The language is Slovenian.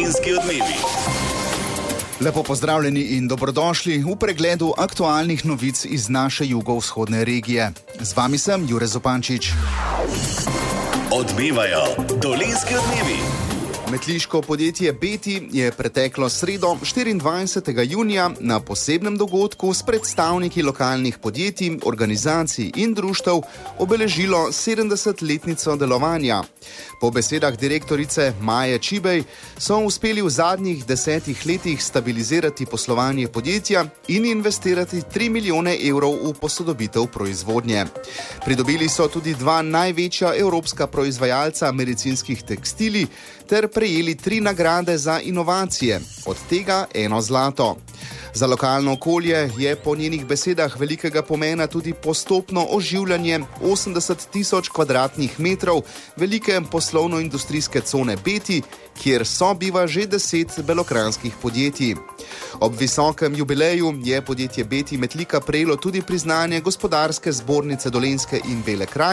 Dolenjski odmevi. Lepo pozdravljeni in dobrodošli v pregledu aktualnih novic iz naše jugovzhodne regije. Z vami sem Jure Zupančič. Odmevajo Dolenjski odmevi. Metliško podjetje Beti je preteklo sredo 24. junija na posebnem dogodku s predstavniki lokalnih podjetij, organizacij in društev obeležilo 70-letnico delovanja. Po besedah direktorice Maje Čibej so uspeli v zadnjih 10 letih stabilizirati poslovanje podjetja in investirati 3 milijone evrov v posodobitev proizvodnje. Pridobili so tudi 2 največja evropska proizvajalca medicinskih tekstilij ter prejeli 3 nagrade za inovacije, od tega 1 zlato. Za lokalno okolje je po njenih besedah velikega pomena tudi postopno oživljanje 80 tisoč kvadratnih metrov velike poslovno-industrijske cone Beti, kjer sobiva že 10 belokranjskih podjetij. Ob visokem jubileju je podjetje Beti Metlika prejelo tudi priznanje Gospodarske zbornice Dolenjske in Bele krajine